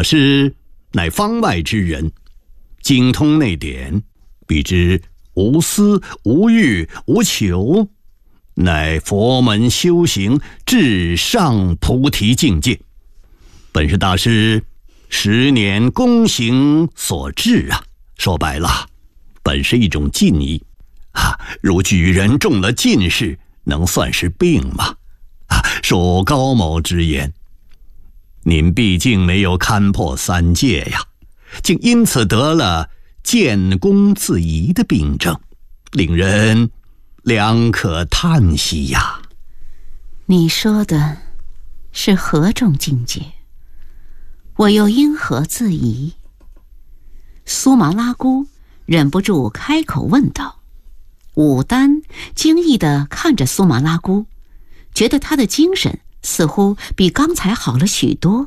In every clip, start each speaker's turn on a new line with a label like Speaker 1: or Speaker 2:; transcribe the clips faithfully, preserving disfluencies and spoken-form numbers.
Speaker 1: 大师乃方外之人，精通内典，必知无私无欲无求，乃佛门修行至上菩提境界。本是大师十年功行所致啊，说白了，本是一种进意啊。如举人中了进士，能算是病吗？啊，恕高某直言，您毕竟没有勘破三界呀，竟因此得了见功自疑的病症，令人良可叹息呀。
Speaker 2: 你说的是何种境界？我又因何自疑？苏麻拉姑忍不住开口问道。武丹惊异地看着苏麻拉姑，觉得她的精神似乎比刚才好了许多。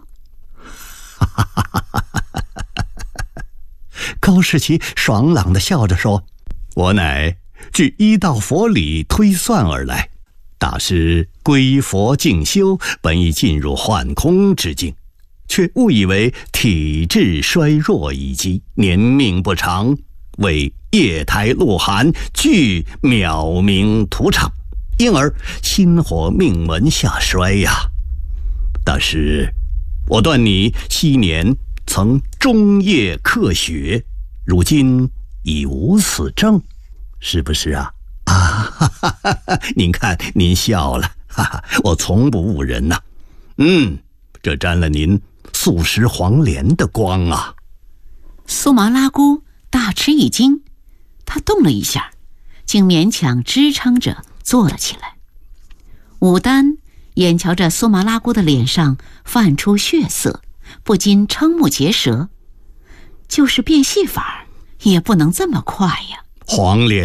Speaker 1: 高士奇爽朗地笑着说，我乃据医道佛理推算而来，大师归佛静修，本已进入幻空之境，却误以为体质衰弱已极，年命不长，为夜台鹿晗具渺冥土场，因而心火命门下衰呀。大师，我断你昔年曾终夜克血，如今已无此症，是不是啊？啊，哈哈哈哈，您看您笑了，哈哈，我从不误人呐。嗯，这沾了您素食黄连的光啊。
Speaker 2: 苏麻拉姑大吃一惊，她动了一下，竟勉强支撑着坐了起来。武丹眼瞧着苏麻拉姑的脸上泛出血色，不禁瞠目结舌，就是变戏法也不能这么快呀。
Speaker 1: 黄连